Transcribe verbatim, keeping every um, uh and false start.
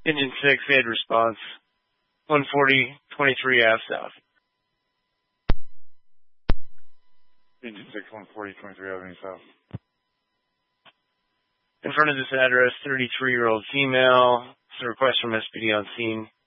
Engine six, we had response. one forty, twenty-three Ave South. Engine six, one forty, twenty-three Avenue South. In front of this address, thirty-three-year-old female. It's a request from S P D on scene.